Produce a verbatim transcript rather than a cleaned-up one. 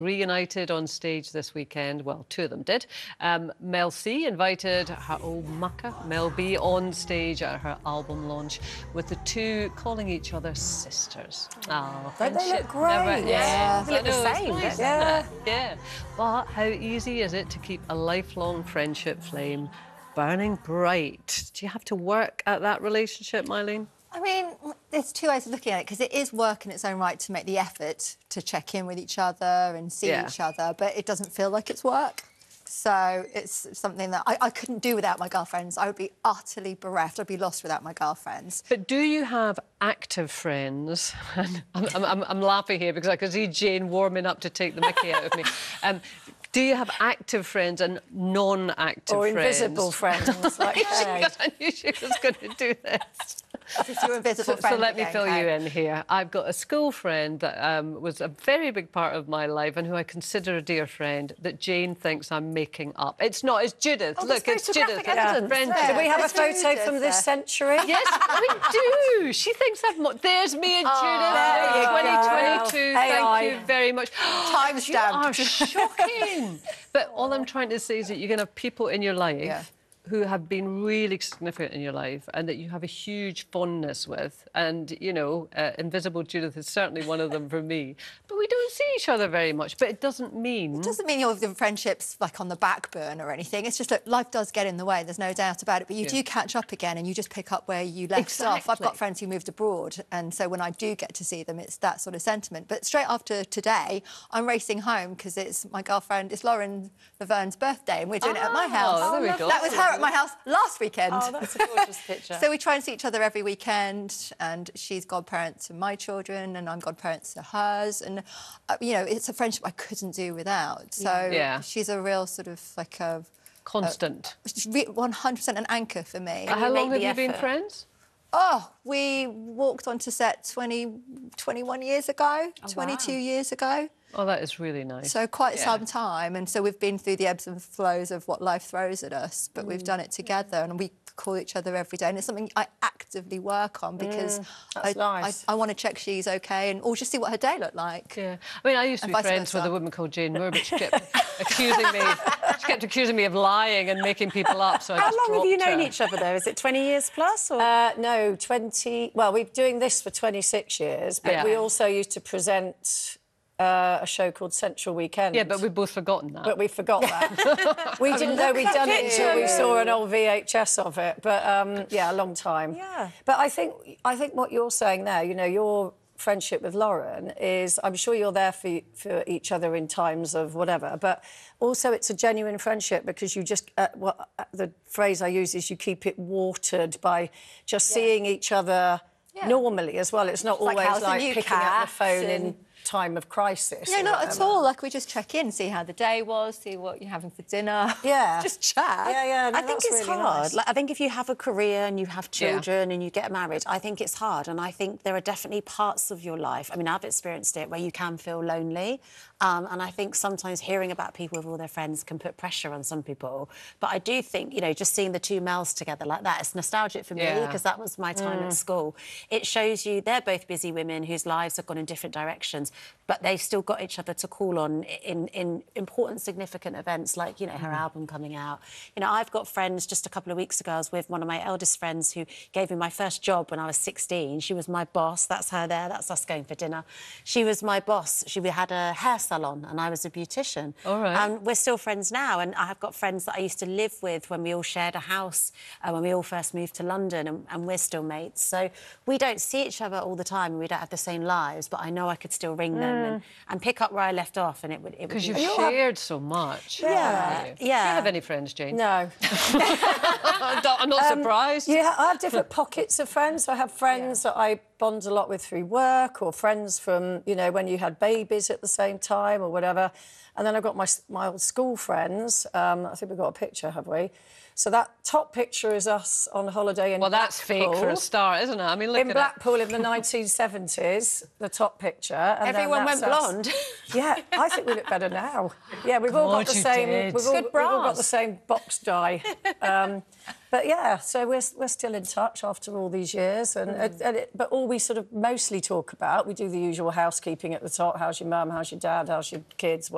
Reunited on stage this weekend. Well, two of them did. Um, Mel C invited her old mucker, Mel B, on stage at her album launch, with the two calling each other sisters. Oh, Don't they look great? Never, yeah, yes, they look I know, the same. Nice, yeah. yeah. But how easy is it to keep a lifelong friendship flame burning bright? Do you have to work at that relationship, Mylene? I mean, there's two ways of looking at it, because it is work in its own right to make the effort to check in with each other and see yeah. each other, but it doesn't feel like it's work. So it's something that I, I couldn't do without my girlfriends. I would be utterly bereft. I'd be lost without my girlfriends. But do you have active friends? And I'm, I'm, I'm laughing here because I can see Jane warming up to take the mickey out of me. Um, Do you have active friends and non-active or friends? Or invisible friends. Like, hey. I knew she was going to do this. If you're invisible so, friend so let again, me fill okay. you in here. I've got a school friend that um, was a very big part of my life and who I consider a dear friend that Jane thinks I'm making up. It's not, it's Judith. Oh, Look, it's Judith. Yeah. It's a friend. Do we have There's a photo Judith from this there. century? Yes, we do. She thinks I've... Mo There's me and Judith. There you twenty go. twenty-two. Thank A I. you very much. Timestamp. You are shocking. But all I'm trying to say is that you're going to have people in your life yeah. who have been really significant in your life and that you have a huge fondness with. And, you know, uh, Invisible Judith is certainly one of them for me. But we don't see each other very much. But it doesn't mean... It doesn't mean your friendship's, like, on the back burner or anything. It's just that life does get in the way, there's no doubt about it. But you yeah. do catch up again and you just pick up where you left exactly. off. I've got friends who moved abroad, and so when I do get to see them, it's that sort of sentiment. But straight after today, I'm racing home because it's my girlfriend, it's Lauren Laverne's birthday, and we're doing oh, it at my house. Oh, there we go. That was her at my house last weekend. Oh, that's a gorgeous picture. So we try and see each other every weekend, and she's godparent to my children and I'm godparent to hers, and uh, you know, it's a friendship I couldn't do without. So yeah. she's a real sort of like a constant, one hundred percent an anchor for me. How long have you effort. been friends? Oh, we walked onto set twenty, twenty-one years ago, oh, twenty-two wow. years ago. Oh, that is really nice. So quite yeah. some time, and so we've been through the ebbs and flows of what life throws at us, but mm. we've done it together, and we call each other every day, and it's something I actively work on because mm, that's I, nice. I, I want to check she's okay, and or just see what her day looked like. Yeah, I mean, I used to and be friends versa. with a woman called Jane Moore, but she kept accusing me. She kept accusing me of lying and making people up. So I How just long have you known her. each other, though? Is it twenty years plus? Or? Uh, no, twenty. Well, we're doing this for twenty-six years, but yeah. we also used to present. Uh, a show called Central Weekend. Yeah, but we've both forgotten that. But we forgot that. We didn't know we'd done it until we saw an old V H S of it. But, um, yeah, a long time. Yeah. But I think, I think what you're saying there, you know, your friendship with Lauren is... I'm sure you're there for, for each other in times of whatever, but also it's a genuine friendship because you just... Uh, well, uh, the phrase I use is you keep it watered by just yeah. seeing each other yeah. normally as well. It's not it's always like, like picking up the phone and... in... time of crisis. No, not at all. Like, we just check in, see how the day was, see what you're having for dinner. Yeah. Just chat. Yeah, yeah. No, I think it's really hard. Nice. Like, I think if you have a career and you have children yeah. and you get married, I think it's hard. And I think there are definitely parts of your life, I mean, I've experienced it, where you can feel lonely. Um, and I think sometimes hearing about people with all their friends can put pressure on some people. But I do think, you know, just seeing the two Mels together like that, it's nostalgic for me because yeah. that was my time mm. at school. It shows you they're both busy women whose lives have gone in different directions, but they've still got each other to call on in, in important, significant events like, you know, her mm. album coming out. You know, I've got friends, just a couple of weeks ago, I was with one of my eldest friends who gave me my first job when I was sixteen. She was my boss. That's her there. That's us going for dinner. She was my boss. She had a hair salon and I was a beautician. All right. And we're still friends now. And I've got friends that I used to live with when we all shared a house, uh, when we all first moved to London, and, and we're still mates. So we don't see each other all the time and we don't have the same lives, but I know I could still ring mm. them and, and pick up where I left off, and it would... Because you've shared so much. Yeah, yeah. yeah. Do you have any friends, Jane? No. I'm not um, surprised. Yeah, I have different pockets of friends. I have friends yeah. that I bond a lot with through work, or friends from, you know, when you had babies at the same time or whatever. And then I've got my, my old school friends. Um, I think we've got a picture, have we? So that top picture is us on holiday in Well, Blackpool. that's fake for a start, isn't it? I mean, look in at Blackpool it. in the nineteen seventies, the top picture. And everyone went blonde. Yeah, I think we look better now. Yeah, we've all God, got the you same. did. We've all, Good we've all got bras. the same box dye. Um, but yeah, so we're we're still in touch after all these years, and, mm. and it, but all we sort of mostly talk about, we do the usual housekeeping at the top. How's your mum? How's your dad? How's your kids?